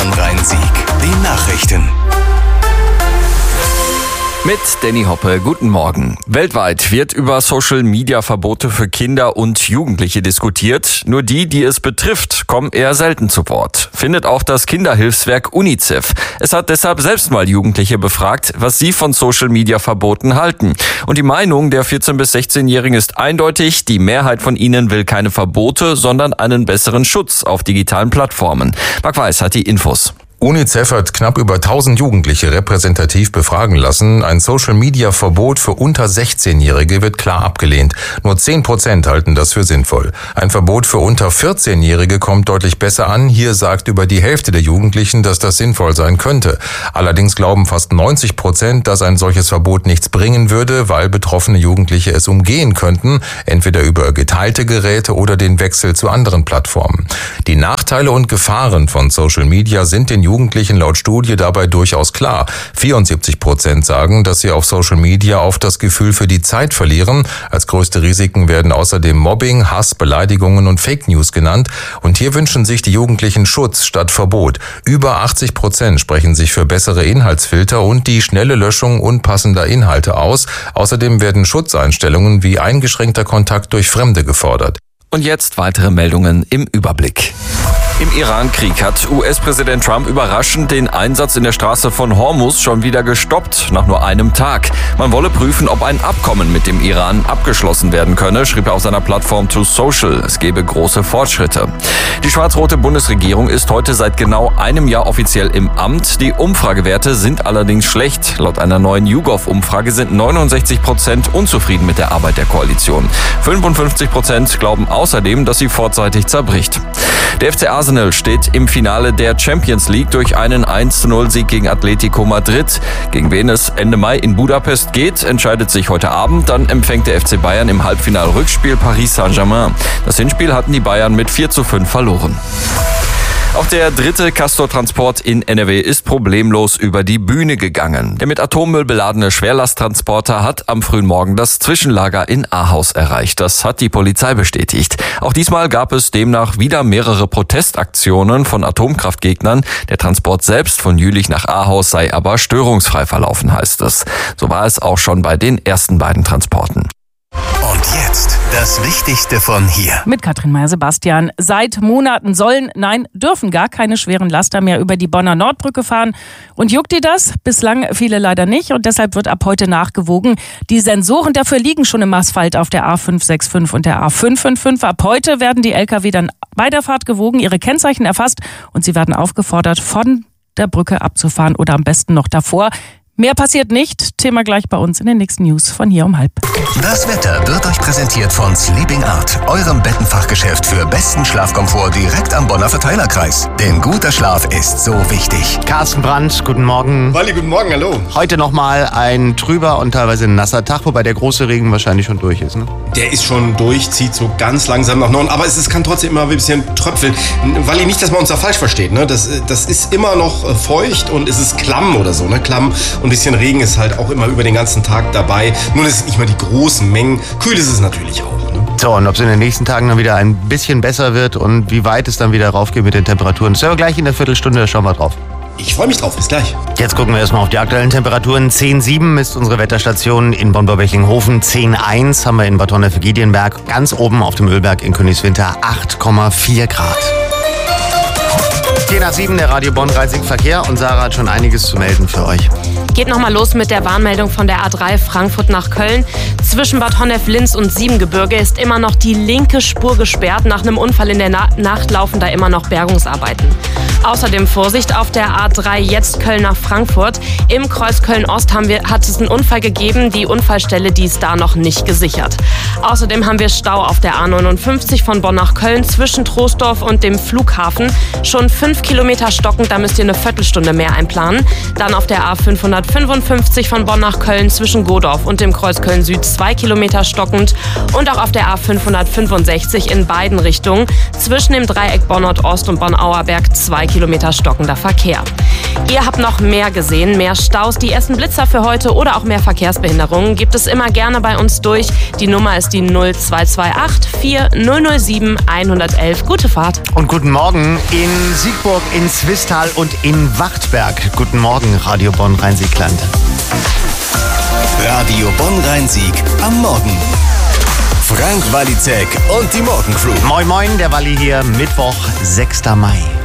Bonn-Rhein-Sieg. Die Nachrichten. Mit Danny Hoppe, guten Morgen. Weltweit wird über Social-Media-Verbote für Kinder und Jugendliche diskutiert. Nur die es betrifft, kommen eher selten zu Wort. Findet auch das Kinderhilfswerk UNICEF. Es hat deshalb selbst mal Jugendliche befragt, was sie von Social-Media-Verboten halten. Und die Meinung der 14- bis 16-Jährigen ist eindeutig. Die Mehrheit von ihnen will keine Verbote, sondern einen besseren Schutz auf digitalen Plattformen. Marc Weiß hat die Infos. UNICEF hat knapp über 1000 Jugendliche repräsentativ befragen lassen. Ein Social-Media-Verbot für unter 16-Jährige wird klar abgelehnt. Nur 10% halten das für sinnvoll. Ein Verbot für unter 14-Jährige kommt deutlich besser an. Hier sagt über die Hälfte der Jugendlichen, dass das sinnvoll sein könnte. Allerdings glauben fast 90%, dass ein solches Verbot nichts bringen würde, weil betroffene Jugendliche es umgehen könnten, entweder über geteilte Geräte oder den Wechsel zu anderen Plattformen. Die Nachteile und Gefahren von Social Media sind den Jugendlichen laut Studie dabei durchaus klar. 74% sagen, dass sie auf Social Media oft das Gefühl für die Zeit verlieren. Als größte Risiken werden außerdem Mobbing, Hass, Beleidigungen und Fake News genannt. Und hier wünschen sich die Jugendlichen Schutz statt Verbot. Über 80% sprechen sich für bessere Inhaltsfilter und die schnelle Löschung unpassender Inhalte aus. Außerdem werden Schutzeinstellungen wie eingeschränkter Kontakt durch Fremde gefordert. Und jetzt weitere Meldungen im Überblick. Im Iran-Krieg hat US-Präsident Trump überraschend den Einsatz in der Straße von Hormuz schon wieder gestoppt, nach nur einem Tag. Man wolle prüfen, ob ein Abkommen mit dem Iran abgeschlossen werden könne, schrieb er auf seiner Plattform Truth Social. Es gebe große Fortschritte. Die schwarz-rote Bundesregierung ist heute seit genau einem Jahr offiziell im Amt. Die Umfragewerte sind allerdings schlecht. Laut einer neuen YouGov-Umfrage sind 69% unzufrieden mit der Arbeit der Koalition. 55% glauben außerdem, dass sie vorzeitig zerbricht. Der FC Arsenal steht im Finale der Champions League durch einen 1:0-Sieg gegen Atletico Madrid. Gegen wen es Ende Mai in Budapest geht, entscheidet sich heute Abend. Dann empfängt der FC Bayern im Halbfinal-Rückspiel Paris Saint-Germain. Das Hinspiel hatten die Bayern mit 4:5 verloren. Auch der dritte Castor-Transport in NRW ist problemlos über die Bühne gegangen. Der mit Atommüll beladene Schwerlasttransporter hat am frühen Morgen das Zwischenlager in Ahaus erreicht. Das hat die Polizei bestätigt. Auch diesmal gab es demnach wieder mehrere Protestaktionen von Atomkraftgegnern. Der Transport selbst von Jülich nach Ahaus sei aber störungsfrei verlaufen, heißt es. So war es auch schon bei den ersten beiden Transporten. Und jetzt das Wichtigste von hier. Mit Katrin Meyer-Sebastian. Seit Monaten dürfen gar keine schweren Laster mehr über die Bonner Nordbrücke fahren. Und juckt die das? Bislang viele leider nicht. Und deshalb wird ab heute nachgewogen. Die Sensoren dafür liegen schon im Asphalt auf der A565 und der A555. Ab heute werden die Lkw dann bei der Fahrt gewogen, ihre Kennzeichen erfasst und sie werden aufgefordert, von der Brücke abzufahren oder am besten noch davor. Mehr passiert nicht. Thema gleich bei uns in den nächsten News von hier um 6:30. Das Wetter wird euch präsentiert von Sleeping Art, eurem Bettenfachgeschäft für besten Schlafkomfort direkt am Bonner Verteilerkreis. Denn guter Schlaf ist so wichtig. Carsten Brandt, guten Morgen. Wally, guten Morgen, hallo. Heute nochmal ein trüber und teilweise nasser Tag, wobei der große Regen wahrscheinlich schon durch ist, ne? Der ist schon durch, zieht so ganz langsam nach Norden, aber es kann trotzdem immer ein bisschen tröpfeln. Wally, nicht, dass man uns da falsch versteht, ne? Das ist immer noch feucht und es ist klamm oder so, ne? Klamm. Und ein bisschen Regen ist halt auch immer über den ganzen Tag dabei. Nur das sind nicht mal die großen Mengen. Kühl ist es natürlich auch. Ne? So, und ob es in den nächsten Tagen dann wieder ein bisschen besser wird und wie weit es dann wieder raufgeht mit den Temperaturen, das hören wir gleich in der Viertelstunde, da schauen wir drauf. Ich freue mich drauf, bis gleich. Jetzt gucken wir erstmal auf die aktuellen Temperaturen. 10,7 misst unsere Wetterstation in Bonn-Böblinghofen. 10,1 haben wir in Bad Honnef-Giedienberg. Ganz oben auf dem Ölberg in Königswinter 8,4 Grad. 10:07, der Radio Bonn-Rhein-Sieg Verkehr und Sarah hat schon einiges zu melden für euch. Geht nochmal los mit der Warnmeldung von der A3 Frankfurt nach Köln. Zwischen Bad Honnef-Linz und Siebengebirge ist immer noch die linke Spur gesperrt. Nach einem Unfall in der Nacht laufen da immer noch Bergungsarbeiten. Außerdem Vorsicht auf der A3 jetzt Köln nach Frankfurt. Im Kreuz Köln-Ost hat es einen Unfall gegeben. Die Unfallstelle, die ist da noch nicht gesichert. Außerdem haben wir Stau auf der A59 von Bonn nach Köln zwischen Troisdorf und dem Flughafen. Schon 5 Kilometer stockend, da müsst ihr eine Viertelstunde mehr einplanen. Dann auf der A555 von Bonn nach Köln zwischen Godorf und dem Kreuz Köln-Süd 2 Kilometer stockend. Und auch auf der A565 in beiden Richtungen zwischen dem Dreieck Bonn-Nord-Ost und Bonn-Auerberg 2 Kilometer stockender Verkehr. Ihr habt noch mehr gesehen, mehr Staus, die ersten Blitzer für heute oder auch mehr Verkehrsbehinderungen. Gibt es immer gerne bei uns durch. Die Nummer ist die 0228 4007 111. Gute Fahrt. Und guten Morgen in Siegburg, in Zwistal und in Wachtberg. Guten Morgen, Radio Bonn Rhein-Sieg-Land. Radio Bonn Rhein-Sieg am Morgen. Frank Walizek und die Morgencrew. Moin Moin, der Walli hier, Mittwoch, 6. Mai.